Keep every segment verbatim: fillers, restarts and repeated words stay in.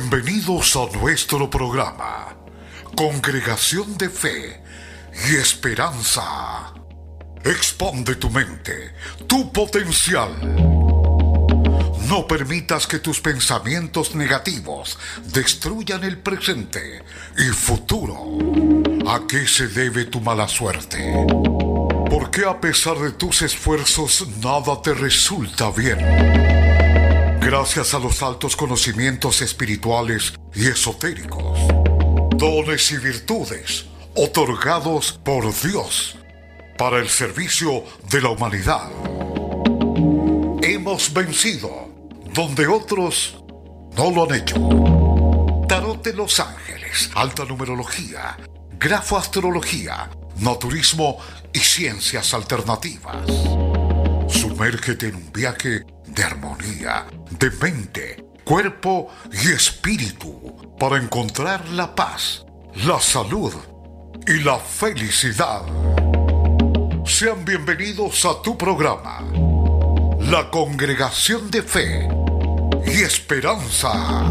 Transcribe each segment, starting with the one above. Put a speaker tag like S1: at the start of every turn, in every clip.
S1: Bienvenidos a nuestro programa, Congregación de Fe y Esperanza. Expande tu mente, tu potencial. No permitas que tus pensamientos negativos destruyan el presente y futuro. ¿A qué se debe tu mala suerte? ¿Por qué a pesar de tus esfuerzos nada te resulta bien? Gracias a los altos conocimientos espirituales y esotéricos, dones y virtudes otorgados por Dios para el servicio de la humanidad, hemos vencido donde otros no lo han hecho. Tarot de los Ángeles, alta numerología, grafoastrología, naturismo y ciencias alternativas. Sumérgete en un viaje de armonía, de mente, cuerpo y espíritu para encontrar la paz, la salud y la felicidad. Sean bienvenidos a tu programa, la Congregación de Fe y Esperanza.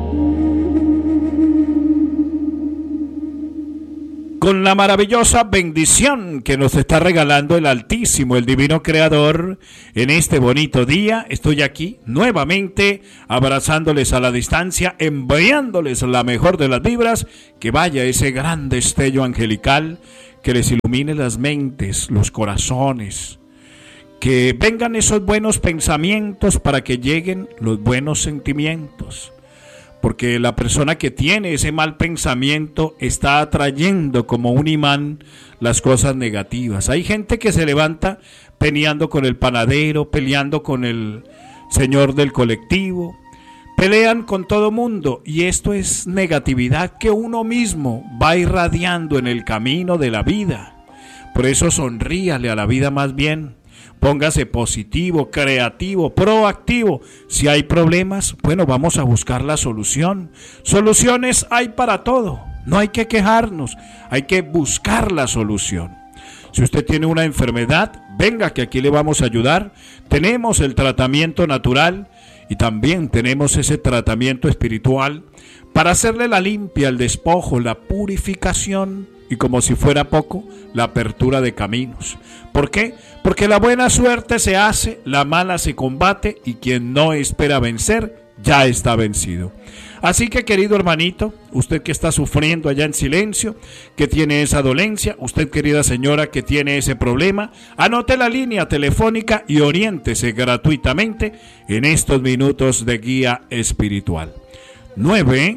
S2: Con la maravillosa bendición que nos está regalando el Altísimo, el Divino Creador, en este bonito día, estoy aquí nuevamente abrazándoles a la distancia, enviándoles la mejor de las vibras, que vaya ese gran destello angelical, que les ilumine las mentes, los corazones, que vengan esos buenos pensamientos para que lleguen los buenos sentimientos. Porque la persona que tiene ese mal pensamiento está atrayendo como un imán las cosas negativas. Hay gente que se levanta peleando con el panadero, peleando con el señor del colectivo, pelean con todo mundo, y esto es negatividad que uno mismo va irradiando en el camino de la vida. Por eso sonríale a la vida más bien. Póngase positivo, creativo, proactivo. Si hay problemas, bueno, vamos a buscar la solución. Soluciones hay para todo. No hay que quejarnos, hay que buscar la solución. Si usted tiene una enfermedad, venga que aquí le vamos a ayudar. Tenemos el tratamiento natural y también tenemos ese tratamiento espiritual para hacerle la limpia, el despojo, la purificación y, como si fuera poco, la apertura de caminos. ¿Por qué? Porque la buena suerte se hace, la mala se combate, y quien no espera vencer, ya está vencido. Así que, querido hermanito, usted que está sufriendo allá en silencio, que tiene esa dolencia, usted, querida señora, que tiene ese problema, anote la línea telefónica y oriéntese gratuitamente en estos minutos de guía espiritual. nueve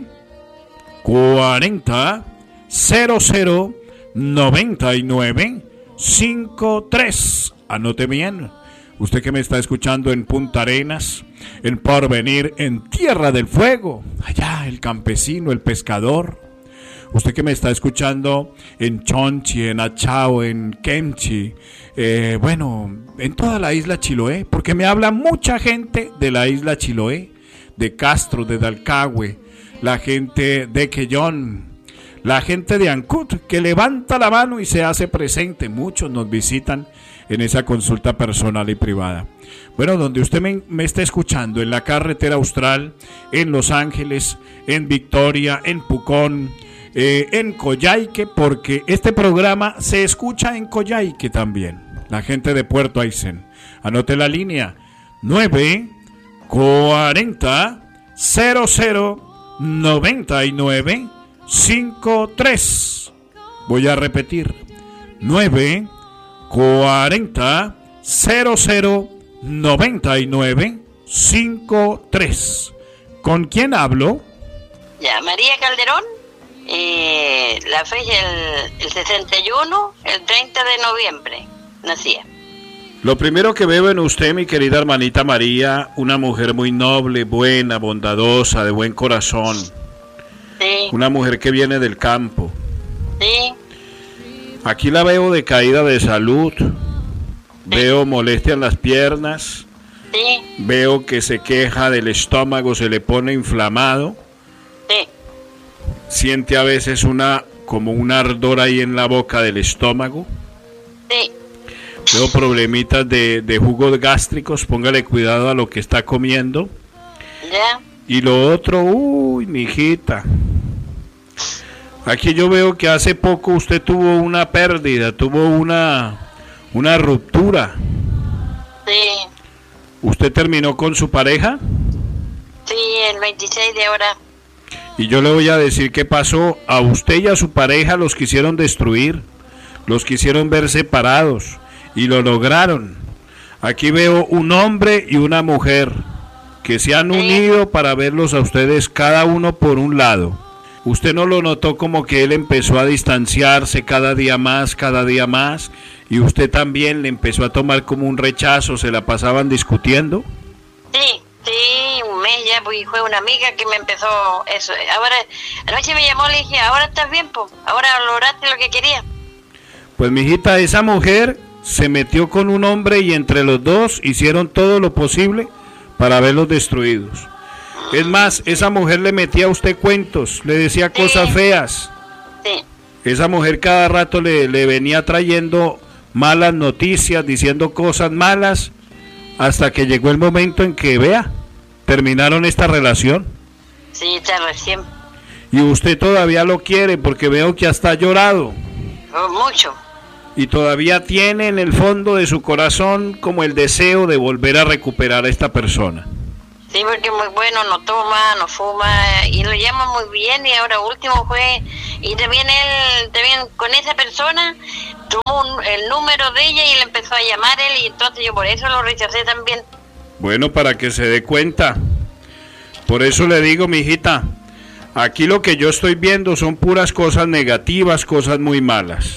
S2: cuarenta cero cero noventa y nueve cincuenta y tres. Anote bien. Usted que me está escuchando en Punta Arenas, en Porvenir, en Tierra del Fuego, allá el campesino, el pescador. Usted que me está escuchando en Chonchi, en Achao, en Kemchi, eh, bueno, en toda la isla Chiloé, porque me habla mucha gente de la isla Chiloé, de Castro, de Dalcahue, la gente de Quellón, la gente de Ancud, que levanta la mano y se hace presente. Muchos nos visitan en esa consulta personal y privada. Bueno, donde usted me, me está escuchando, en la carretera austral, en Los Ángeles, en Victoria, en Pucón, eh, en Coyhaique, porque este programa se escucha en Coyhaique también. La gente de Puerto Aysén. Anote la línea nueve cuarenta cero cero noventa y nueve cincuenta y tres. Voy a repetir: nueve cuarenta cero cero noventa y nueve cincuenta y tres. ¿Con quién hablo?
S3: Ya, María Calderón. Eh, la fecha el, el sesenta y uno, el treinta de noviembre nacía.
S2: Lo primero que veo en usted, mi querida hermanita María, una mujer muy noble, buena, bondadosa, de buen corazón.
S3: Sí.
S2: Una mujer que viene del campo.
S3: Sí.
S2: Aquí la veo decaída de salud. Sí. Veo molestia en las piernas.
S3: Sí.
S2: Veo que se queja del estómago, se le pone inflamado.
S3: Sí.
S2: Siente a veces una como un ardor ahí en la boca del estómago.
S3: Sí.
S2: Veo problemitas de, de jugos gástricos. Póngale cuidado a lo que está comiendo.
S3: Ya.
S2: Y lo otro, uy, mijita. Aquí yo veo que hace poco usted tuvo una pérdida, tuvo una, una ruptura.
S3: Sí.
S2: ¿Usted terminó con su pareja?
S3: Sí, el veintiséis de ahora.
S2: Y yo le voy a decir qué pasó. A usted y a su pareja los quisieron destruir, los quisieron ver separados y lo lograron. Aquí veo un hombre y una mujer que se han unido para verlos a ustedes cada uno por un lado. ¿Usted no lo notó como que él empezó a distanciarse cada día más, cada día más? Y usted también le empezó a tomar como un rechazo, se la pasaban discutiendo.
S3: Sí, sí, un mes ya, pues fue una amiga que me empezó eso. Ahora, anoche me llamó, le dije, ahora estás bien, pues, ahora lograste lo que quería.
S2: Pues mijita, esa mujer se metió con un hombre y entre los dos hicieron todo lo posible para verlos destruidos. Es más, esa mujer le metía a usted cuentos, le decía sí. cosas feas.
S3: Sí.
S2: Esa mujer cada rato le, le venía trayendo malas noticias, diciendo cosas malas, hasta que llegó el momento en que, vea, terminaron esta relación.
S3: Sí, está recién.
S2: Y usted todavía lo quiere, porque veo que hasta ha llorado.
S3: Oh, mucho.
S2: Y todavía tiene en el fondo de su corazón como el deseo de volver a recuperar a esta persona.
S3: Sí, porque muy bueno, no toma, no fuma, y lo llama muy bien, y ahora último fue, y también él, también con esa persona, tuvo un, el número de ella y le empezó a llamar él, y entonces yo por eso lo rechacé también.
S2: Bueno, para que se dé cuenta, por eso le digo, mijita, aquí lo que yo estoy viendo son puras cosas negativas, cosas muy malas.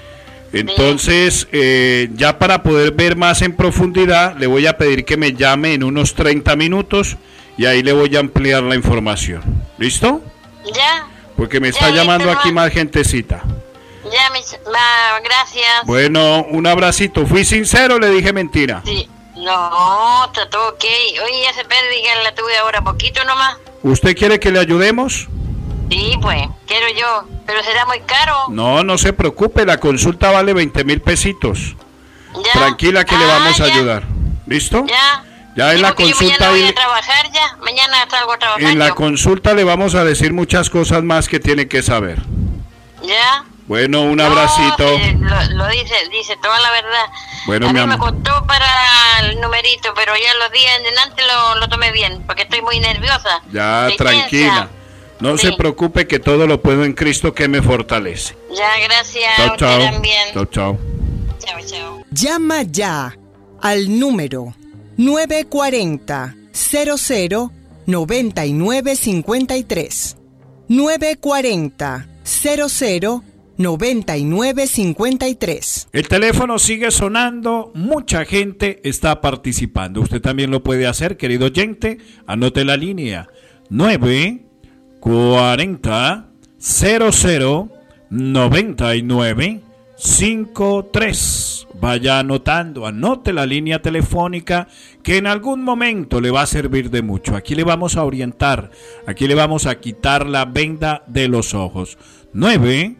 S2: Entonces, eh, ya para poder ver más en profundidad, le voy a pedir que me llame en unos treinta minutos y ahí le voy a ampliar la información. ¿Listo?
S3: Ya.
S2: Porque me
S3: ya,
S2: está llamando aquí
S3: ma.
S2: más gentecita.
S3: Ya, mis, ma, gracias.
S2: Bueno, un abracito. ¿Fui sincero o le dije mentira?
S3: Sí. No, está todo ok. Oye, esa pérdida la tuve ahora poquito nomás.
S2: ¿Usted quiere que le ayudemos?
S3: Sí, pues, quiero yo, pero será muy caro.
S2: No, no se preocupe, la consulta vale veinte mil pesitos.
S3: Ya.
S2: Tranquila que ah, le vamos a ya. ayudar. ¿Listo?
S3: Ya.
S2: Ya en
S3: sí,
S2: la consulta...
S3: Yo mañana voy a trabajar ya, mañana salgo a trabajar.
S2: En la
S3: yo.
S2: consulta le vamos a decir muchas cosas más que tiene que saber.
S3: Ya.
S2: Bueno, un
S3: no,
S2: abracito.
S3: Sí, lo, lo dice, dice toda la verdad.
S2: Bueno,
S3: a
S2: mi
S3: mí me
S2: amor.
S3: costó para el numerito, pero ya los días en adelante lo, lo tomé bien, porque estoy muy nerviosa.
S2: Ya,
S3: estoy
S2: tranquila.
S3: tensa.
S2: No sí. se preocupe que todo lo puedo en Cristo que me fortalece.
S3: Ya, gracias.
S2: Chao, chao.
S3: Usted también.
S2: Chao, chao.
S3: Chao, chao.
S4: Llama ya al número nueve cuatro cero, cero cero, nueve nueve cinco tres. nueve cuatro cero, cero cero, nueve nueve cinco tres.
S2: El teléfono sigue sonando, mucha gente está participando. Usted también lo puede hacer, querido oyente. Anote la línea nueve cuarenta, cero cero, noventa y nueve, cincuenta y tres. Vaya anotando, anote la línea telefónica que en algún momento le va a servir de mucho. Aquí le vamos a orientar, aquí le vamos a quitar la venda de los ojos. nueve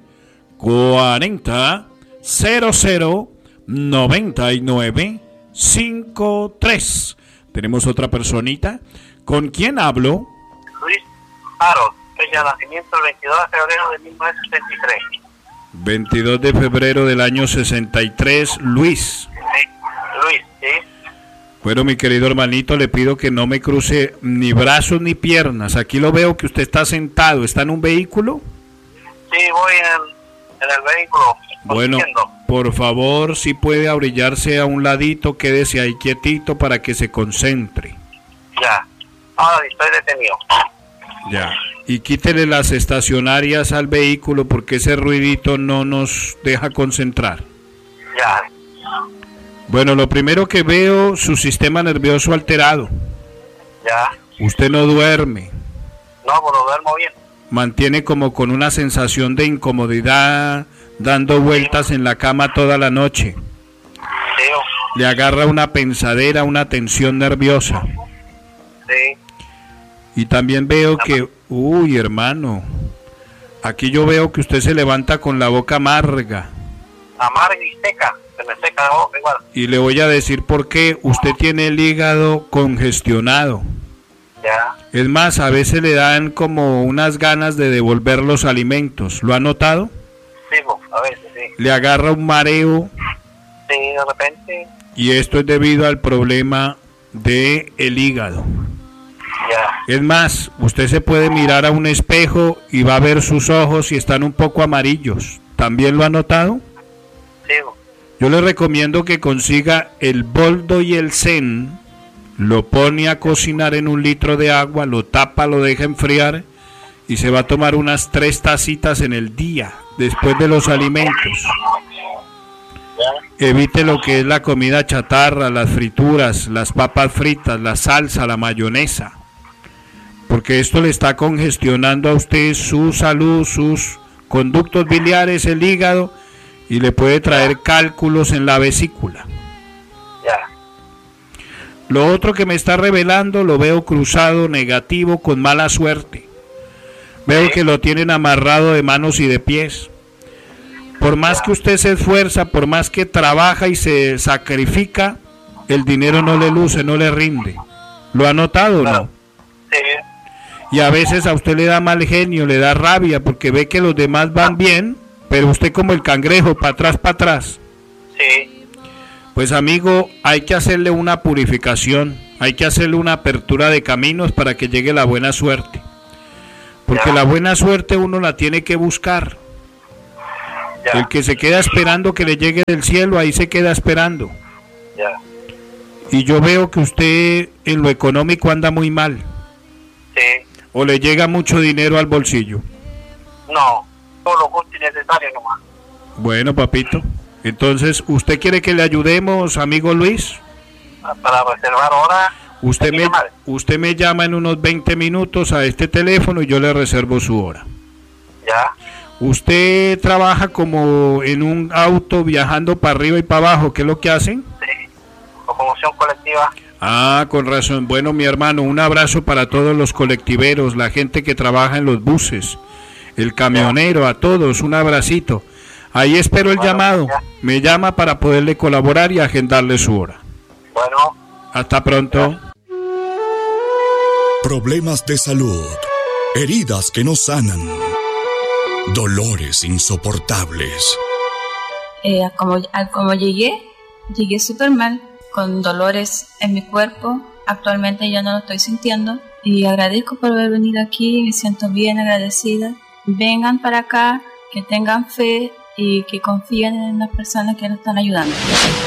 S2: cuarenta, cero cero, noventa y nueve, cincuenta y tres. Tenemos otra personita. ¿Con quién hablo?
S5: Luis Aro, fecha de nacimiento el veintidós de febrero de mil novecientos sesenta y tres.
S2: veintidós de febrero del año sesenta y tres, Luis.
S5: Sí, Luis, sí.
S2: Bueno, mi querido hermanito, le pido que no me cruce ni brazos ni piernas. Aquí lo veo que usted está sentado. ¿Está en un vehículo?
S5: Sí, voy en, en el vehículo.
S2: Bueno, por favor, si puede abrillarse a un ladito, quédese ahí quietito para que se concentre.
S5: Ya, ahora estoy detenido.
S2: Ya, y quítele las estacionarias al vehículo porque ese ruidito no nos deja concentrar.
S5: Ya.
S2: Bueno, lo primero que veo, su sistema nervioso alterado.
S5: Ya.
S2: Usted no duerme.
S5: No, pero duermo bien.
S2: Mantiene como con una sensación de incomodidad, dando vueltas en la cama toda la noche.
S5: Sí.
S2: Le agarra una pensadera, una tensión nerviosa.
S5: Sí.
S2: Y también veo que, uy, hermano, aquí yo veo que usted se levanta con la boca amarga.
S5: Amarga y seca, se me seca la boca igual.
S2: Y le voy a decir por qué. Usted tiene el hígado congestionado.
S5: Ya.
S2: Es más, a veces le dan como unas ganas de devolver los alimentos. ¿Lo ha notado?
S5: Sí, pues, a veces sí.
S2: Le agarra un mareo.
S5: Sí, de repente.
S2: Y esto es debido al problema de el hígado.
S5: Ya.
S2: Es más, usted se puede mirar a un espejo y va a ver sus ojos y están un poco amarillos. ¿También lo ha notado?
S5: Sí, pues.
S2: Yo le recomiendo que consiga el boldo y el zen, lo pone a cocinar en un litro de agua, lo tapa, lo deja enfriar y se va a tomar unas tres tacitas en el día después de los alimentos. Evite lo que es la comida chatarra, las frituras, las papas fritas, la salsa, la mayonesa, porque esto le está congestionando a usted su salud, sus conductos biliares, el hígado, y le puede traer cálculos en la vesícula.
S5: Ya.
S2: Lo otro que me está revelando lo veo cruzado, negativo, con mala suerte. Veo que lo tienen amarrado de manos y de pies. Por más que usted se esfuerza, por más que trabaja y se sacrifica, el dinero no le luce, no le rinde. ¿Lo ha notado o no?
S5: Sí.
S2: Y a veces a usted le da mal genio, le da rabia, porque ve que los demás van bien, pero usted como el cangrejo, para atrás, para atrás.
S5: Sí.
S2: Pues amigo, hay que hacerle una purificación, hay que hacerle una apertura de caminos para que llegue la buena suerte. Porque
S5: Ya.
S2: la buena suerte uno la tiene que buscar.
S5: Ya.
S2: El que se queda esperando que le llegue del cielo, ahí se queda esperando.
S5: Ya.
S2: Y yo veo que usted en lo económico anda muy mal.
S5: Sí.
S2: O le llega mucho dinero al bolsillo.
S5: No, todo lo justo y necesario nomás.
S2: Bueno, papito. Entonces, ¿usted quiere que le ayudemos, amigo Luis?
S5: Para reservar hora.
S2: Usted
S5: aquí
S2: me,
S5: nomás.
S2: usted me llama en unos veinte minutos a este teléfono y yo le reservo su hora.
S5: Ya.
S2: ¿Usted trabaja como en un auto viajando para arriba y para abajo? ¿Qué es lo que hacen?
S5: Sí. Locomoción colectiva.
S2: Ah, con razón. Bueno, mi hermano, un abrazo para todos los colectiveros, la gente que trabaja en los buses, el camionero, a todos, un abracito. Ahí espero el
S5: Bueno,
S2: llamado.
S5: ya.
S2: Me llama para poderle colaborar y agendarle su hora.
S5: Bueno.
S2: Hasta pronto.
S6: Problemas de salud, heridas que no sanan, dolores insoportables.
S7: Eh, como, al- como llegué, llegué súper mal, con dolores en mi cuerpo. Actualmente ya no lo estoy sintiendo y agradezco por haber venido aquí, me siento bien agradecida. Vengan para acá, que tengan fe y que confíen en las personas que nos están ayudando.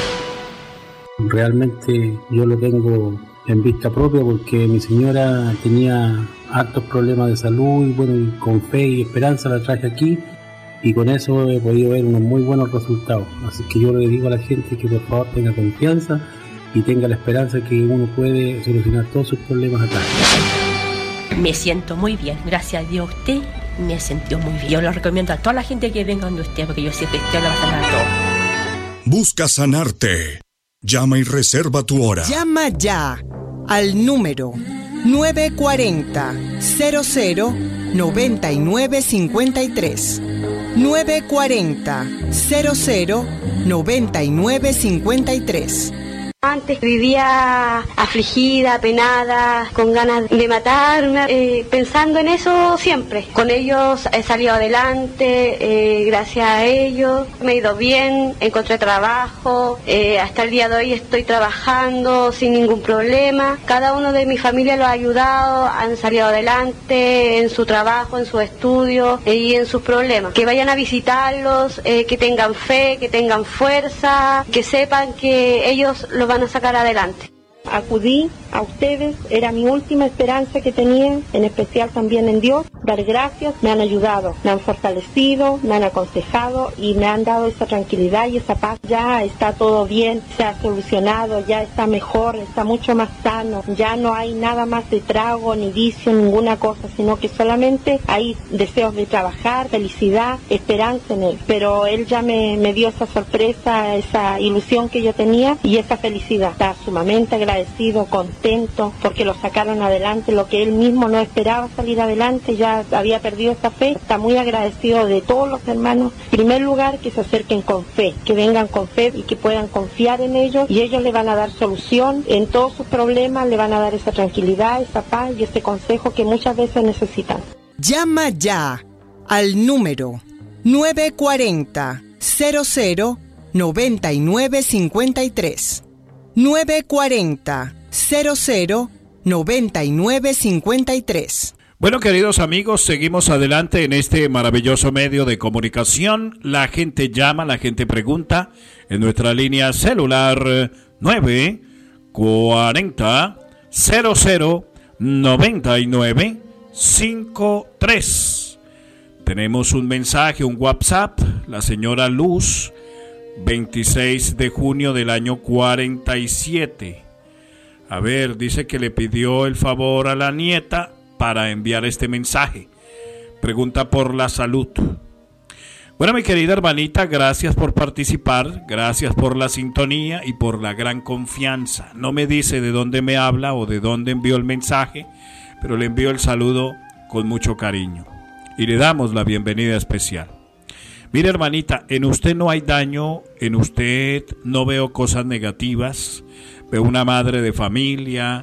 S8: Realmente yo lo tengo en vista propia porque mi señora tenía hartos problemas de salud y bueno, y con fe y esperanza la traje aquí y con eso he podido ver unos muy buenos resultados. Así que yo le digo a la gente que por favor tenga confianza y tenga la esperanza que uno puede solucionar todos sus problemas acá.
S9: Me siento muy bien, gracias a Dios usted me sintió muy bien. Yo lo recomiendo a toda la gente que venga donde usted, porque yo sé que usted lo va a sanar todo.
S6: Busca sanarte. Llama y reserva tu hora.
S4: Llama ya al número nueve cuatro cero cero cero nueve nueve cinco tres. nueve cuatro cero cero nueve nueve cinco tres.
S10: Antes vivía afligida, penada, con ganas de matarme, eh, pensando en eso siempre. Con ellos he salido adelante, eh, gracias a ellos me he ido bien, encontré trabajo, eh, hasta el día de hoy estoy trabajando sin ningún problema. Cada uno de mi familia lo ha ayudado, han salido adelante en su trabajo, en su estudio eh, y en sus problemas. Que vayan a visitarlos, eh, que tengan fe, que tengan fuerza, que sepan que ellos lo van a sacar adelante.
S11: Acudí a ustedes, era mi última esperanza que tenía, en especial también en Dios. Dar gracias, me han ayudado, me han fortalecido, me han aconsejado y me han dado esa tranquilidad y esa paz. Ya está todo bien, se ha solucionado, ya está mejor, está mucho más sano, ya no hay nada más de trago ni vicio, ninguna cosa, sino que solamente hay deseos de trabajar, felicidad, esperanza en Él. Pero Él ya me, me dio esa sorpresa, esa ilusión que yo tenía y esa felicidad. Está sumamente agradecida agradecido, contento, porque lo sacaron adelante, lo que él mismo no esperaba salir adelante, ya había perdido esa fe. Está muy agradecido de todos los hermanos. En primer lugar, que se acerquen con fe, que vengan con fe y que puedan confiar en ellos, y ellos le van a dar solución en todos sus problemas, le van a dar esa tranquilidad, esa paz y ese consejo que muchas veces necesitan.
S4: Llama ya al número nueve cuatro cero, cero cero, nueve nueve cinco tres. nueve cuatro cero, cero cero, nueve nueve cinco tres.
S2: Bueno, queridos amigos, seguimos adelante en este maravilloso medio de comunicación. La gente llama, la gente pregunta en nuestra línea celular nueve cuatro cero, cero cero, nueve nueve cinco tres. Tenemos un mensaje, un WhatsApp. La señora Luz, veintiséis de junio del año cuarenta y siete. A ver, dice que le pidió el favor a la nieta para enviar este mensaje. Pregunta por la salud. Bueno, mi querida hermanita, gracias por participar, gracias por la sintonía y por la gran confianza. No me dice de dónde me habla o de dónde envió el mensaje, pero le envío el saludo con mucho cariño y le damos la bienvenida especial. Mire, hermanita, en usted no hay daño, en usted no veo cosas negativas. Veo una madre de familia,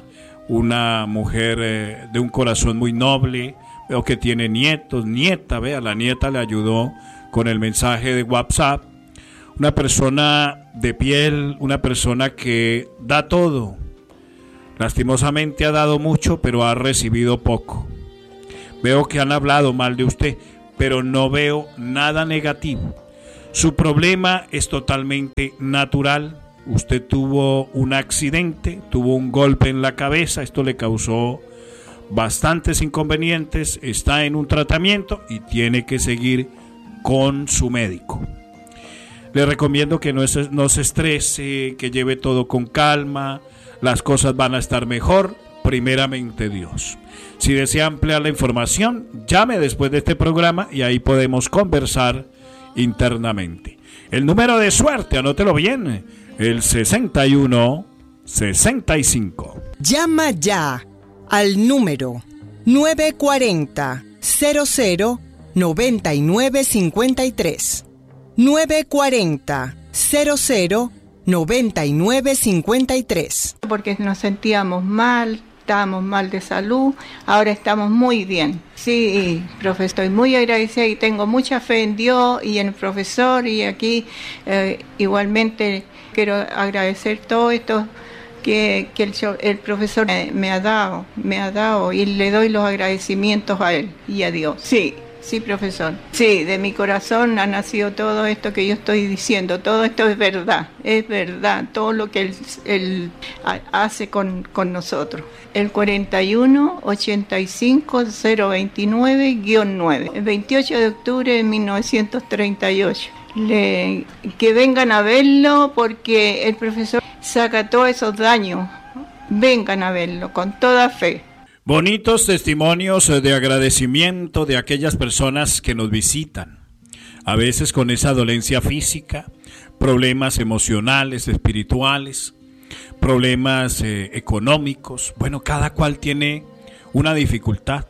S2: una mujer eh, de un corazón muy noble. Veo que tiene nietos, nieta, vea, la nieta le ayudó con el mensaje de WhatsApp. Una persona de piel, una persona que da todo. Lastimosamente ha dado mucho, pero ha recibido poco. Veo que han hablado mal de usted, pero no veo nada negativo. Su problema es totalmente natural. Usted tuvo un accidente, tuvo un golpe en la cabeza, esto le causó bastantes inconvenientes, está en un tratamiento y tiene que seguir con su médico. Le recomiendo que no se, no se estrese, que lleve todo con calma, las cosas van a estar mejor, primeramente Dios. Si desea ampliar la información, llame después de este programa y ahí podemos conversar internamente. El número de suerte, anótelo bien, el sesenta y uno sesenta y cinco.
S4: Llama ya al número nueve cuatro cero, cero cero, nueve nueve cinco tres. nueve cuatro cero, cero cero, nueve nueve cinco tres.
S12: Porque nos sentíamos mal, estábamos mal de salud, ahora estamos muy bien. Sí, profesor, estoy muy agradecida y tengo mucha fe en Dios y en el profesor, y aquí eh, igualmente quiero agradecer todo esto que, que el, el profesor me, me ha dado, me ha dado, y le doy los agradecimientos a él y a Dios. Sí, sí, profesor. Sí, de mi corazón ha nacido todo esto que yo estoy diciendo. Todo esto es verdad, es verdad. Todo lo que él, él hace con, con nosotros. El cuarenta y uno ochenta y cinco cero veintinueve guión nueve. El veintiocho de octubre de mil novecientos treinta y ocho. Le, que vengan a verlo porque el profesor saca todos esos daños. Vengan a verlo con toda fe.
S2: Bonitos testimonios de agradecimiento de aquellas personas que nos visitan, a veces con esa dolencia física, problemas emocionales, espirituales, problemas eh, económicos. Bueno, cada cual tiene una dificultad.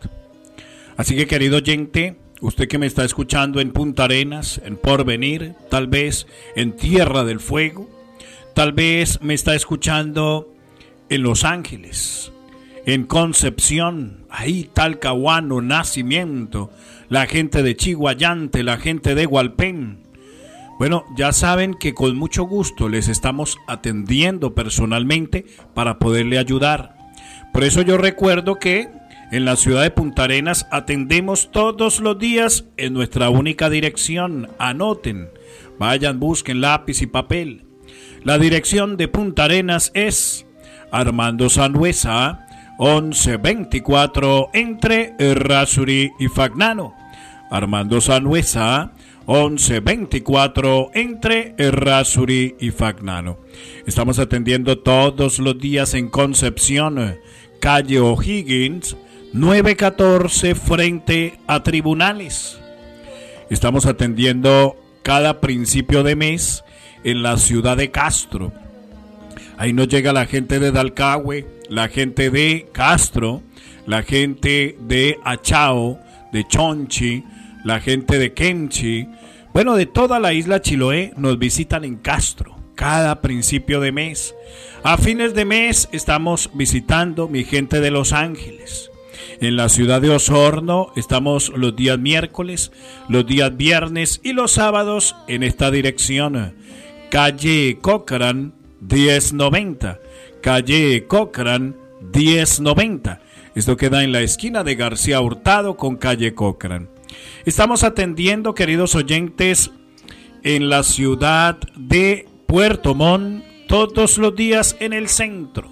S2: Así que, querido oyente, usted que me está escuchando en Punta Arenas, en Porvenir, tal vez en Tierra del Fuego, tal vez me está escuchando en Los Ángeles, en Concepción, ahí Talcahuano, Nacimiento, la gente de Chiguayante, la gente de Hualpén. Bueno, ya saben que con mucho gusto les estamos atendiendo personalmente para poderle ayudar. Por eso yo recuerdo que en la ciudad de Punta Arenas atendemos todos los días en nuestra única dirección. Anoten, vayan, busquen lápiz y papel. La dirección de Punta Arenas es Armando Sanhueza, once veinticuatro entre Errázuri y Fagnano. Armando Sanhueza, once veinticuatro entre Errázuri y Fagnano. Estamos atendiendo todos los días en Concepción, calle O'Higgins, nueve catorce frente a Tribunales. Estamos atendiendo cada principio de mes en la ciudad de Castro. Ahí nos llega la gente de Dalcahue, la gente de Castro, la gente de Achao, de Chonchi, la gente de Kenchi. Bueno, de toda la isla Chiloé nos visitan en Castro cada principio de mes. A fines de mes estamos visitando mi gente de Los Ángeles. En la ciudad de Osorno estamos los días miércoles, los días viernes y los sábados en esta dirección. Calle Cochrane diez noventa. Calle Cochrane diez noventa. Esto queda en la esquina de García Hurtado con calle Cochrane. Estamos atendiendo, queridos oyentes, en la ciudad de Puerto Montt todos los días en el centro.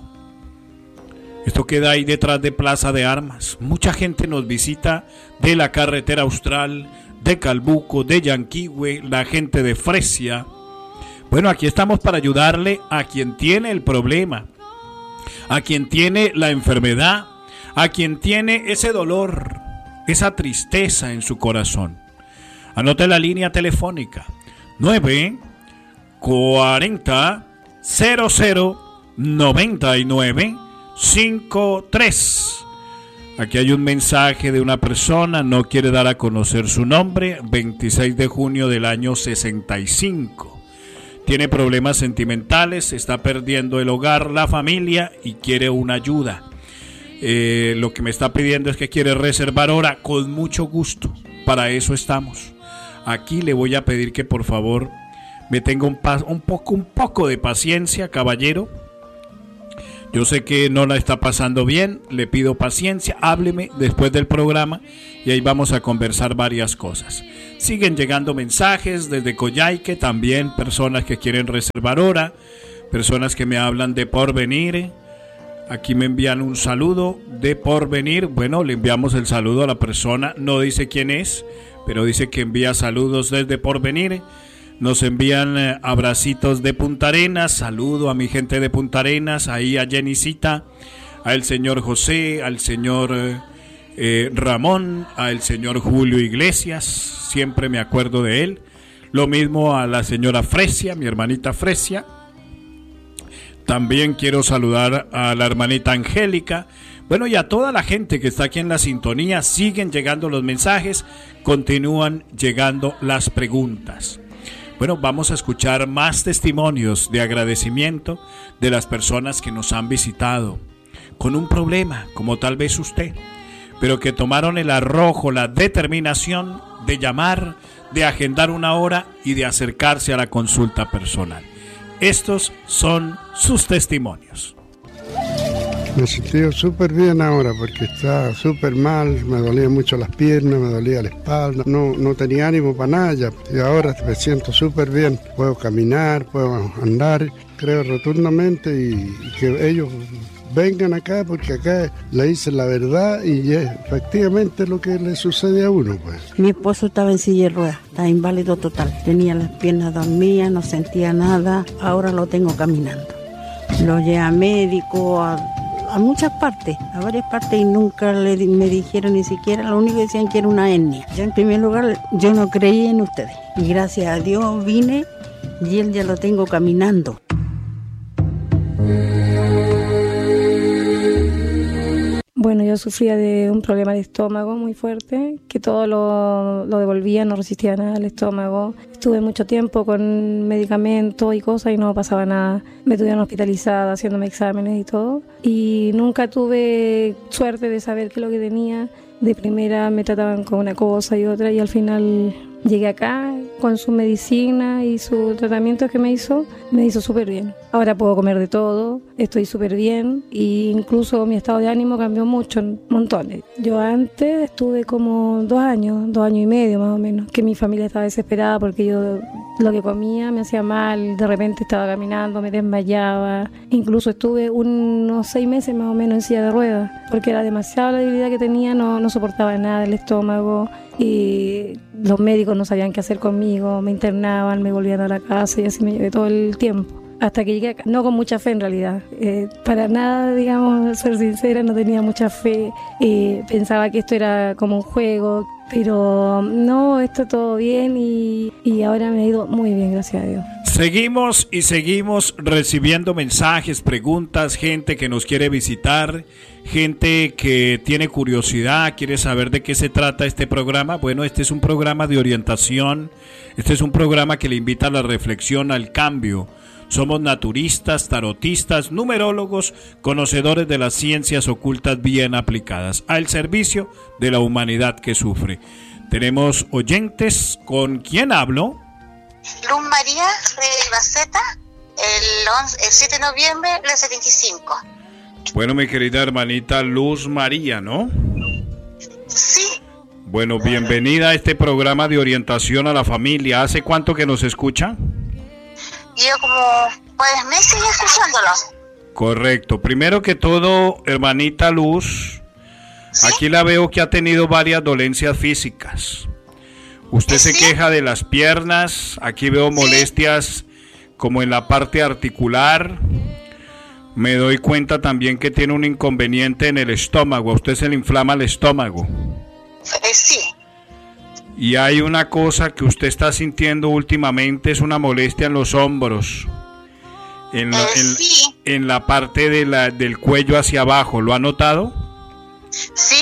S2: Esto queda ahí detrás de Plaza de Armas. Mucha gente nos visita de la carretera austral, de Calbuco, de Yanquihue, la gente de Fresia. Bueno, aquí estamos para ayudarle a quien tiene el problema, a quien tiene la enfermedad, a quien tiene ese dolor, esa tristeza en su corazón. Anote la línea telefónica nueve cuarenta cero cero noventa y nueve cincuenta y tres. Aquí hay un mensaje de una persona, no quiere dar a conocer su nombre, veintiséis de junio del año sesenta y cinco. Tiene problemas sentimentales, está perdiendo el hogar, la familia y quiere una ayuda. Eh, lo que me está pidiendo es que quiere reservar hora. Con mucho gusto, para eso estamos. Aquí le voy a pedir que por favor me tenga un, pa- un, poco, un poco de paciencia, caballero. Yo sé que no la está pasando bien, le pido paciencia, hábleme después del programa y ahí vamos a conversar varias cosas. Siguen llegando mensajes desde Coyhaique, también personas que quieren reservar hora, personas que me hablan de Porvenir. Aquí me envían un saludo de Porvenir. Bueno, le enviamos el saludo a la persona, no dice quién es, pero dice que envía saludos desde Porvenir. Nos envían eh, abracitos de Punta Arenas. Saludo a mi gente de Punta Arenas, ahí a Jenicita, al señor José, al señor eh, eh, Ramón, al señor Julio Iglesias, siempre me acuerdo de él. Lo mismo a la señora Fresia, mi hermanita Fresia. También quiero saludar a la hermanita Angélica. Bueno, y a toda la gente que está aquí en la sintonía. Siguen llegando los mensajes, continúan llegando las preguntas. Bueno, vamos a escuchar más testimonios de agradecimiento de las personas que nos han visitado con un problema, como tal vez usted, pero que tomaron el arrojo, la determinación de llamar, de agendar una hora y de acercarse a la consulta personal. Estos son sus testimonios.
S13: Me he sentido súper bien ahora porque estaba súper mal, me dolían mucho las piernas, me dolía la espalda, no, no tenía ánimo para nada ya, y ahora me siento súper bien, puedo caminar, puedo andar, creo rotundamente y, y que ellos vengan acá porque acá le dicen la verdad y es efectivamente lo que le sucede a uno, pues.
S14: Mi esposo estaba en silla de ruedas, estaba inválido total, tenía las piernas dormidas, no sentía nada, ahora lo tengo caminando. Lo llevé a médico, a a muchas partes, a varias partes y nunca le, me dijeron ni siquiera, lo único que decían que era una hernia. Yo en primer lugar, yo no creí en ustedes y gracias a Dios vine y él ya lo tengo caminando.
S15: Bueno, yo sufría de un problema de estómago muy fuerte, que todo lo, lo devolvía, no resistía nada al estómago. Estuve mucho tiempo con medicamentos y cosas y no pasaba nada. Me tuvieron hospitalizada, haciéndome exámenes y todo. Y nunca tuve suerte de saber qué es lo que tenía. De primera me trataban con una cosa y otra y al final llegué acá con su medicina y su tratamiento que me hizo, me hizo súper bien. Ahora puedo comer de todo, estoy súper bien e incluso mi estado de ánimo cambió mucho, montones. Yo antes estuve como dos años, dos años y medio más o menos, que mi familia estaba desesperada porque yo lo que comía me hacía mal, de repente estaba caminando, me desmayaba. Incluso estuve unos seis meses más o menos en silla de ruedas porque era demasiada la debilidad que tenía, no, no soportaba nada el estómago y los médicos no sabían qué hacer conmigo, me internaban, me volvían a la casa y así me llevé todo el tiempo. Hasta que llegué acá, no con mucha fe en realidad, eh, para nada, digamos, ser sincera, no tenía mucha fe, eh, pensaba que esto era como un juego, pero no, está todo bien y, y ahora me ha ido muy bien, gracias a Dios.
S2: Seguimos y seguimos recibiendo mensajes, preguntas, gente que nos quiere visitar, gente que tiene curiosidad, quiere saber de qué se trata este programa. Bueno, este es un programa de orientación, este es un programa que le invita a la reflexión, al cambio. Somos naturistas, tarotistas, numerólogos, conocedores de las ciencias ocultas bien aplicadas, al servicio de la humanidad que sufre. Tenemos oyentes. ¿Con quién hablo?
S16: Luz María de Ibaceta, el, once, el siete de noviembre del setenta y cinco.
S2: Bueno, mi querida hermanita Luz María, ¿no?
S16: Sí.
S2: Bueno, bienvenida a este programa de orientación a la familia. ¿Hace cuánto que nos escucha?
S16: Yo como pues meses ya escuchándolo.
S2: Correcto. Primero que todo, hermanita Luz, ¿sí? Aquí la veo que ha tenido varias dolencias físicas. Usted ¿Sí? se queja de las piernas, aquí veo molestias como en la parte articular. Me doy cuenta también que tiene un inconveniente en el estómago, a usted se le inflama el estómago.
S16: Eh, sí.
S2: Y hay una cosa que usted está sintiendo últimamente, es una molestia en los hombros, en la,
S16: eh,
S2: en,
S16: sí.
S2: en la parte de la, del cuello hacia abajo, ¿lo ha notado?
S16: Sí.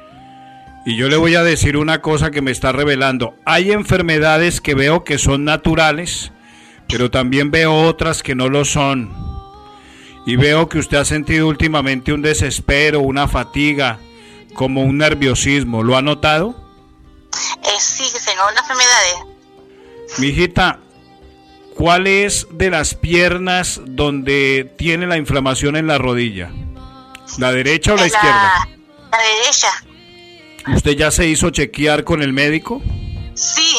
S2: Y yo le voy a decir una cosa que me está revelando. Hay enfermedades que veo que son naturales, pero también veo otras que no lo son. Y veo que usted ha sentido últimamente un desespero, una fatiga, como un nerviosismo. ¿Lo ha notado?
S16: Eh, sí, que tengo una enfermedad.
S2: Mijita, ¿cuál es de las piernas donde tiene la inflamación en la rodilla? ¿La derecha o la, la izquierda?
S16: La derecha.
S2: ¿Usted ya se hizo chequear con el médico?
S16: Sí.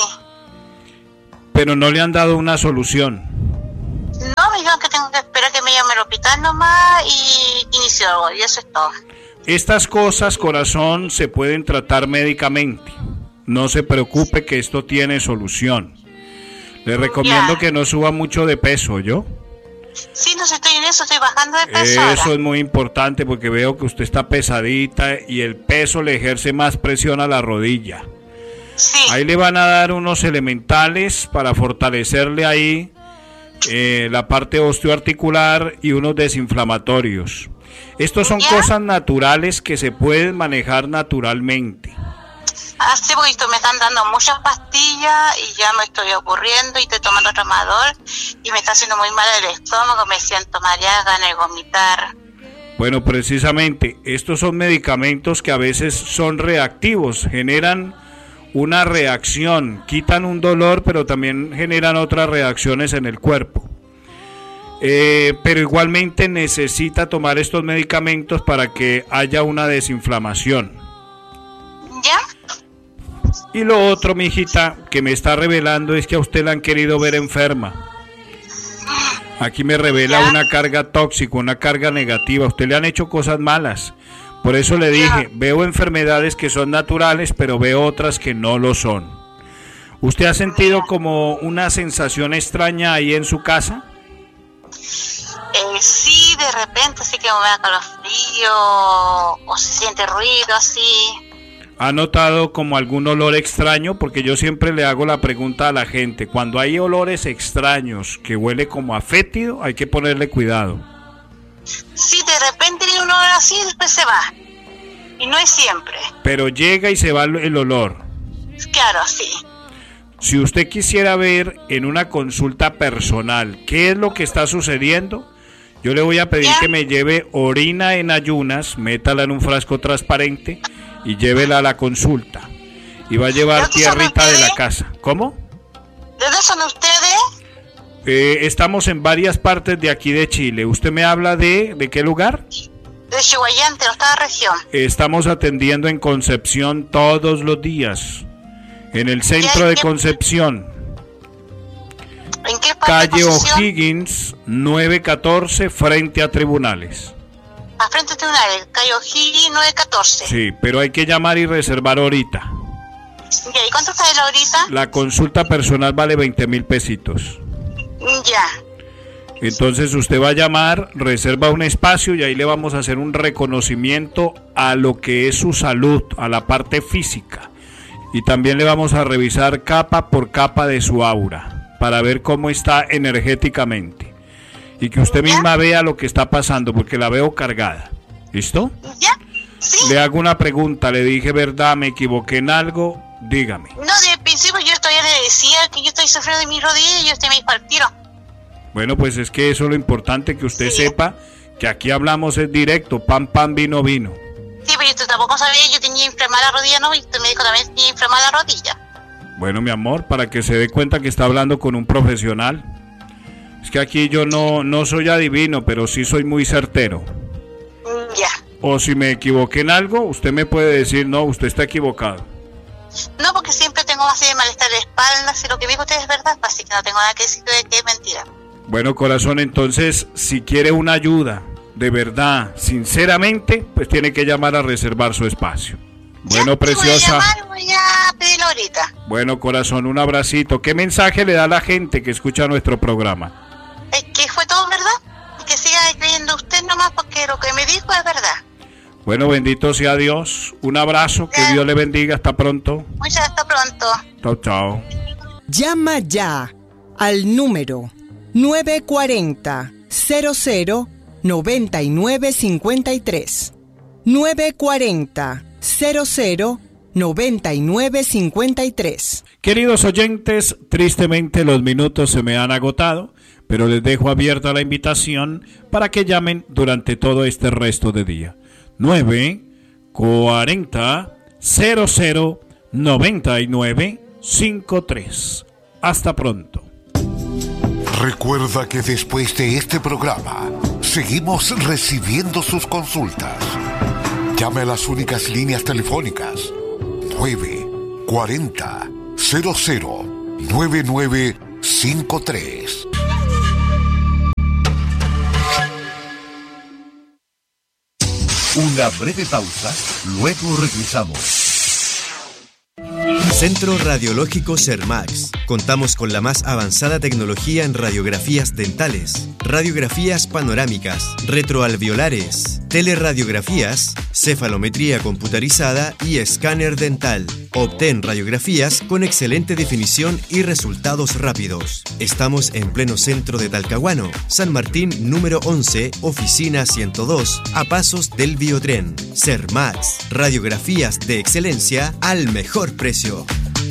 S2: Pero no le han dado una solución.
S16: No, me dijeron que tengo que esperar que me llame al hospital nomás y inicio algo, y eso es todo.
S2: Estas cosas, corazón, se pueden tratar médicamente. No se preocupe que esto tiene solución. Le recomiendo ya. que no suba mucho de peso, ¿yo?
S16: Sí, no sé, estoy en eso, estoy bajando de peso.
S2: Eso
S16: ahora.
S2: Es muy importante porque veo que usted está pesadita y el peso le ejerce más presión a la rodilla.
S16: Sí.
S2: Ahí le van a dar unos elementales para fortalecerle ahí eh, la parte osteoarticular y unos desinflamatorios. Estos son ¿Ya? cosas naturales que se pueden manejar naturalmente.
S16: Hace poquito me están dando muchas pastillas y ya me estoy ocurriendo y estoy tomando tramador y me está haciendo muy mal el estómago, me siento mareada, ganas de vomitar.
S2: Bueno, precisamente estos son medicamentos que a veces son reactivos, generan una reacción, quitan un dolor pero también generan otras reacciones en el cuerpo. Eh, pero igualmente necesita tomar estos medicamentos para que haya una desinflamación.
S16: ¿Ya?
S2: Y lo otro, mijita, que me está revelando es que a usted la han querido ver enferma. Aquí me revela ¿Ya? una carga tóxica, una carga negativa. A usted le han hecho cosas malas. Por eso le dije, ¿Ya? veo enfermedades que son naturales, pero veo otras que no lo son. ¿Usted ha sentido como una sensación extraña ahí en su casa?
S16: Eh, sí, de repente, así que me da calofrío o se siente ruido así.
S2: ¿Ha notado como algún olor extraño? Porque yo siempre le hago la pregunta a la gente. Cuando hay olores extraños que huele como a fétido, hay que ponerle cuidado.
S16: Sí, de repente viene un olor así y después se va. Y no es siempre.
S2: Pero llega y se va el olor.
S16: Claro, sí.
S2: Si usted quisiera ver en una consulta personal qué es lo que está sucediendo, yo le voy a pedir ¿Ya? que me lleve orina en ayunas, métala en un frasco transparente y llévela a la consulta. Y va a llevar tierrita de la casa. ¿Cómo?
S16: ¿De dónde son ustedes?
S2: Eh, estamos en varias partes de aquí de Chile. ¿Usted me habla de, de qué lugar?
S16: De Chihuayante, octava región.
S2: Estamos atendiendo en Concepción todos los días. En el centro de Concepción.
S16: ¿En qué parte
S2: Calle
S16: de Concepción?
S2: O'Higgins, nueve catorce, frente a tribunales.
S16: A frente a tribunales, calle O'Higgins, nueve catorce.
S2: Sí, pero hay que llamar y reservar ahorita.
S16: ¿Y cuánto está la ahorita?
S2: La consulta personal vale veinte mil pesitos.
S16: Ya.
S2: Entonces usted va a llamar, reserva un espacio y ahí le vamos a hacer un reconocimiento a lo que es su salud, a la parte física. Y también le vamos a revisar capa por capa de su aura. para ver cómo está energéticamente y que usted misma vea lo que está pasando, porque la veo cargada. ¿Listo?
S16: ¿Ya? Sí.
S2: Le hago una pregunta, le dije verdad, me equivoqué en algo, dígame.
S16: No, de principio yo todavía le decía que yo estoy sufriendo de mis rodillas y usted me dijo al tiro.
S2: Bueno, pues es que eso es lo importante, que usted sí. sepa que aquí hablamos es directo, pan, pan, vino, vino.
S16: Sí, pero yo tampoco sabía, yo tenía inflamada la rodilla, ¿no? Y usted me dijo también tenía inflamada la rodilla.
S2: Bueno, mi amor, para que se dé cuenta que está hablando con un profesional. Es que aquí yo no, no soy adivino, pero sí soy muy certero.
S16: Ya.
S2: O si me equivoqué en algo, usted me puede decir, no, usted está equivocado.
S16: No, porque siempre tengo así de malestar de espalda, si lo que me dijo usted es verdad, así que no tengo nada que decir de que es mentira.
S2: Bueno, corazón, entonces, si quiere una ayuda, de verdad, sinceramente, pues tiene que llamar a reservar su espacio. Bueno,
S16: ya,
S2: preciosa.
S16: Voy a llamar, voy a pedirlo ahorita.
S2: Bueno, corazón, un abracito. ¿Qué mensaje le da a la gente que escucha nuestro programa?
S16: Es que fue todo verdad, y que siga creyendo usted nomás, porque lo que me dijo es verdad.
S2: Bueno, bendito sea Dios. Un abrazo, que Dios le bendiga. Hasta pronto.
S16: Muchas hasta pronto.
S2: Chao, chao.
S4: Llama ya al número nueve cuatro cero, cero cero, nueve nueve cinco tres. nueve cuatro cero, cero cero, nueve nueve cinco tres.
S2: Queridos oyentes, tristemente los minutos se me han agotado, pero les dejo abierta la invitación para que llamen durante todo este resto de día. nueve cuarenta, cero cero, nueve nueve cinco tres. Hasta pronto.
S1: Recuerda que después de este programa seguimos recibiendo sus consultas. Llame a las únicas líneas telefónicas nueve cuarenta, cero cero, nueve nueve cinco tres.
S17: Una breve pausa, luego regresamos.
S18: Centro Radiológico Sermax. Contamos con la más avanzada tecnología en radiografías dentales, radiografías panorámicas, retroalveolares, teleradiografías, cefalometría computarizada y escáner dental. Obtén radiografías con excelente definición y resultados rápidos. Estamos en pleno centro de Talcahuano, San Martín número once, oficina ciento dos, a pasos del Biotren. Sermax, radiografías de excelencia al mejor precio.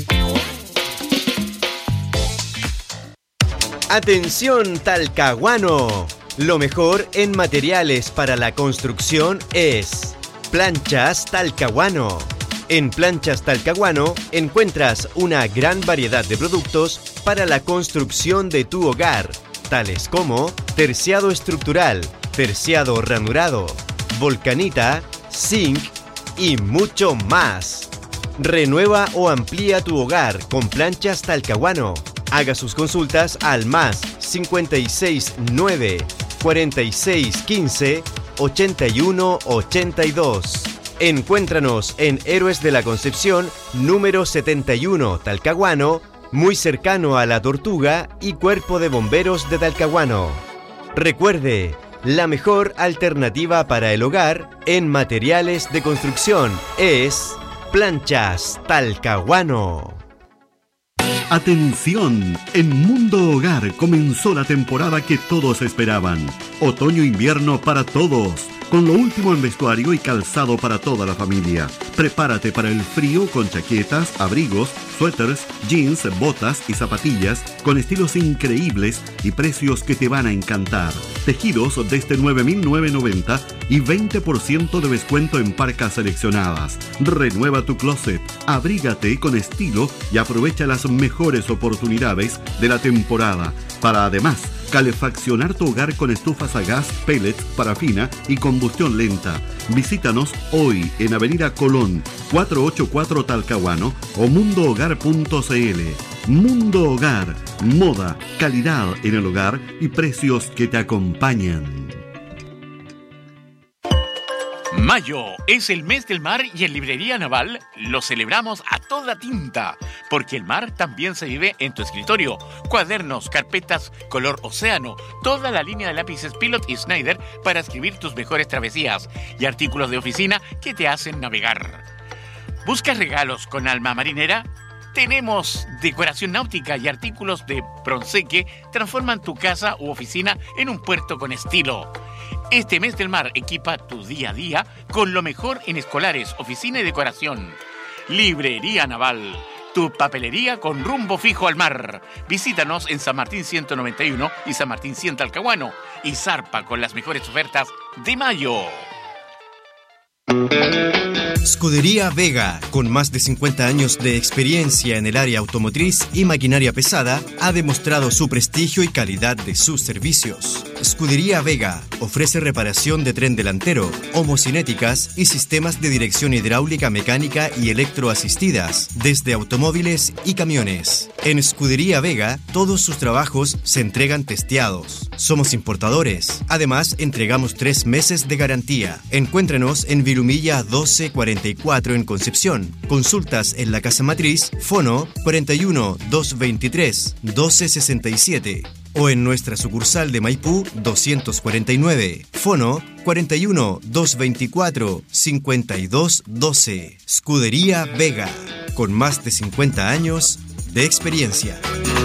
S18: Atención Talcahuano, lo mejor en materiales para la construcción es Planchas Talcahuano. En Planchas Talcahuano encuentras una gran variedad de productos para la construcción de tu hogar, tales como terciado estructural, terciado ranurado, volcanita, zinc y mucho más. Renueva o amplía tu hogar con Planchas Talcahuano. Haga sus consultas al más cincuenta y seis nueve, cuarenta y seis quince, ochenta y uno ochenta y dos. Encuéntranos en Héroes de la Concepción número setenta y uno, Talcahuano, muy cercano a La Tortuga y Cuerpo de Bomberos de Talcahuano. Recuerde, la mejor alternativa para el hogar en materiales de construcción es Planchas Talcahuano.
S19: Atención, en Mundo Hogar comenzó la temporada que todos esperaban. Otoño-invierno para todos, con lo último en vestuario y calzado para toda la familia. Prepárate para el frío con chaquetas, abrigos, suéteres, jeans, botas y zapatillas con estilos increíbles y precios que te van a encantar. Tejidos desde nueve mil novecientos noventa y veinte por ciento de descuento en parcas seleccionadas. Renueva tu closet, abrígate con estilo y aprovecha las mejores oportunidades de la temporada para además calefaccionar tu hogar con estufas a gas, pellets, parafina y combustión lenta. Visítanos hoy en Avenida Colón, cuatrocientos ochenta y cuatro Talcahuano o mundo hogar punto c l. Mundo Hogar, moda, calidad en el hogar y precios que te acompañan.
S20: Mayo es el mes del mar y en Librería Naval lo celebramos a toda tinta, porque el mar también se vive en tu escritorio. Cuadernos, carpetas, color océano, toda la línea de lápices Pilot y Schneider para escribir tus mejores travesías y artículos de oficina que te hacen navegar. ¿Buscas regalos con alma marinera? Tenemos decoración náutica y artículos de bronceque. Transforman tu casa u oficina en un puerto con estilo. Este mes del mar equipa tu día a día con lo mejor en escolares, oficina y decoración. Librería Naval, tu papelería con rumbo fijo al mar. Visítanos en San Martín ciento noventa y uno y San Martín cien Talcahuano y zarpa con las mejores ofertas de mayo.
S18: Scudería Vega, con más de cincuenta años de experiencia en el área automotriz y maquinaria pesada, ha demostrado su prestigio y calidad de sus servicios. Scudería Vega ofrece reparación de tren delantero, homocinéticas y sistemas de dirección hidráulica, mecánica y electroasistidas, desde automóviles y camiones. En Scudería Vega, todos sus trabajos se entregan testeados. Somos importadores. Además, entregamos tres meses de garantía. Encuéntrenos en Vilumilla doce cuarenta y cuatro en Concepción. Consultas en la casa matriz, fono cuarenta y uno, doscientos veintitrés, doce sesenta y siete. O en nuestra sucursal de Maipú doscientos cuarenta y nueve, fono cuarenta y uno, doscientos veinticuatro, cincuenta y dos doce. Scudería Vega, con más de cincuenta años de experiencia.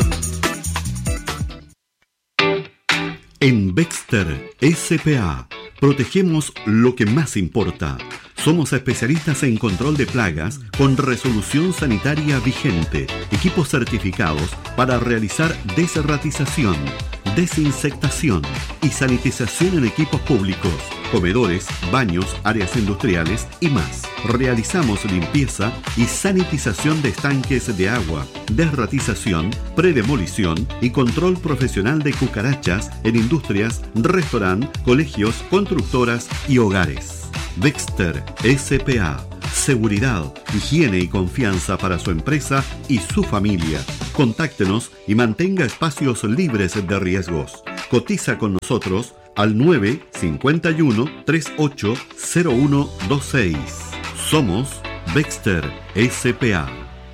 S19: En Bexter S P A protegemos lo que más importa. Somos especialistas en control de plagas con resolución sanitaria vigente, equipos certificados para realizar desratización, desinsectación y sanitización en equipos públicos, comedores, baños, áreas industriales y más. Realizamos limpieza y sanitización de estanques de agua, desratización, predemolición y control profesional de cucarachas en industrias, restaurantes, colegios, constructoras y hogares. Bexter S P A. Seguridad, higiene y confianza para su empresa y su familia. Contáctenos y mantenga espacios libres de riesgos. Cotiza con nosotros al nueve cinco uno, tres ocho cero uno dos seis. Somos Bexter S P A.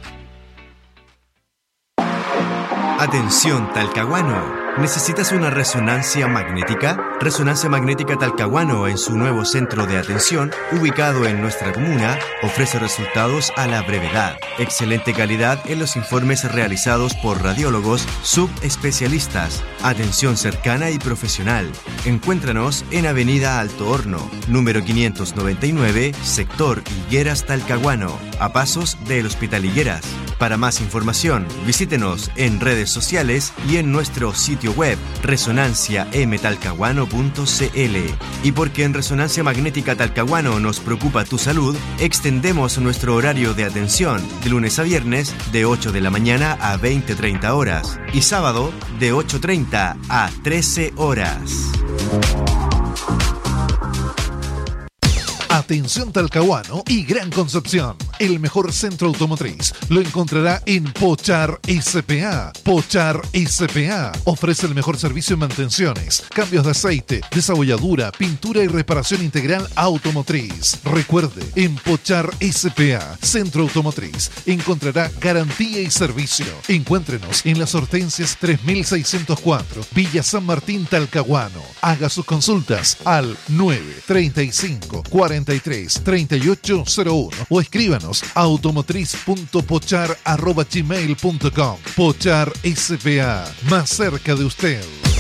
S18: Atención Talcahuano. ¿Necesitas una resonancia magnética? Resonancia Magnética Talcahuano, en su nuevo centro de atención, ubicado en nuestra comuna, ofrece resultados a la brevedad. Excelente calidad en los informes realizados por radiólogos subespecialistas. Atención cercana y profesional. Encuéntranos en Avenida Alto Horno, número quinientos noventa y nueve, sector Higueras Talcahuano, a pasos del Hospital Higueras. Para más información, visítenos en redes sociales y en nuestro sitio web resonancia m talcahuano punto c l. Y porque en Resonancia Magnética Talcahuano nos preocupa tu salud, extendemos nuestro horario de atención de lunes a viernes de ocho de la mañana a veinte treinta horas y sábado de ocho treinta a trece horas.
S21: Atención Talcahuano y Gran Concepción. El mejor centro automotriz lo encontrará en Pochar S P A. Pochar S P A ofrece el mejor servicio en mantenciones, cambios de aceite, desabolladura, pintura y reparación integral automotriz. Recuerde, en Pochar S P A, Centro Automotriz, encontrará garantía y servicio. Encuéntrenos en las Hortensias tres mil seiscientos cuatro, Villa San Martín, Talcahuano. Haga sus consultas al nueve treinta y cinco, cuarenta y tres, treinta y ocho cero uno o escríbanos a automotriz punto pochar arroba gmail punto com. Pochar S P A, más cerca de usted.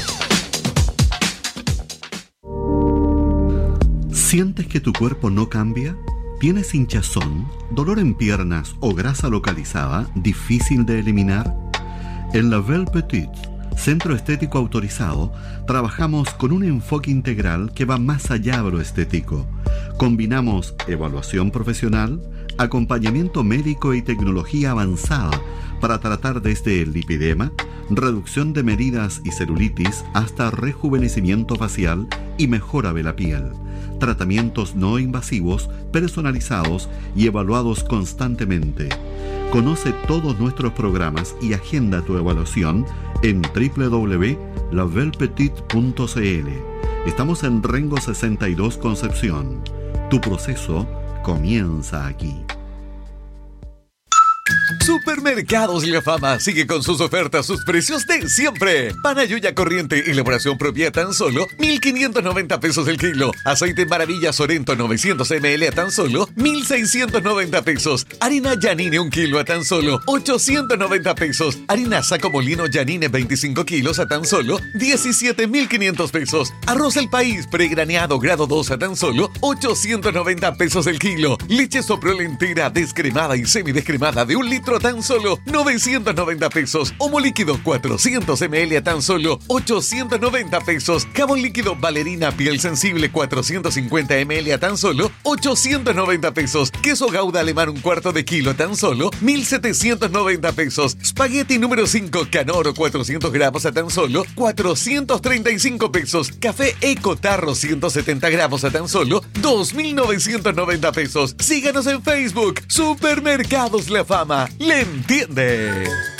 S19: ¿Sientes que tu cuerpo no cambia? ¿Tienes hinchazón, dolor en piernas o grasa localizada difícil de eliminar? En La Belle Petite, centro estético autorizado, trabajamos con un enfoque integral que va más allá de lo estético. Combinamos evaluación profesional, acompañamiento médico y tecnología avanzada para tratar desde el lipidema, reducción de medidas y celulitis hasta rejuvenecimiento facial y mejora de la piel. Tratamientos no invasivos, personalizados y evaluados constantemente. Conoce todos nuestros programas y agenda tu evaluación en doble u doble u doble u punto la belle petite punto c l. Estamos en Rengo sesenta y dos, Concepción. Tu proceso comienza aquí.
S3: Supermercados La Fama sigue con sus ofertas, sus precios de siempre. Panayuya corriente, elaboración propia, tan solo mil quinientos noventa pesos el kilo. Aceite Maravilla Sorento novecientos mililitros a tan solo mil seiscientos noventa pesos. Harina Yanine un kilo a tan solo ochocientos noventa pesos. Harina Saco Molino Yanine veinticinco kilos a tan solo diecisiete mil quinientos pesos. Arroz El País pregraneado grado dos a tan solo ochocientos noventa pesos el kilo. Leche Soprole entera, descremada y semidescremada de un litro a tan solo novecientos noventa pesos. Homo líquido cuatrocientos mililitros a tan solo ochocientos noventa pesos. Jabón líquido Valerina piel sensible cuatrocientos cincuenta mililitros a tan solo ochocientos noventa pesos. Queso Gouda alemán un cuarto de kilo a tan solo mil setecientos noventa pesos. Spaghetti número cinco Canoro cuatrocientos gramos a tan solo cuatrocientos treinta y cinco pesos. Café Eco Tarro ciento setenta gramos a tan solo dos mil novecientos noventa pesos. Síganos en Facebook. Supermercados La Fama. ¡Le entiende!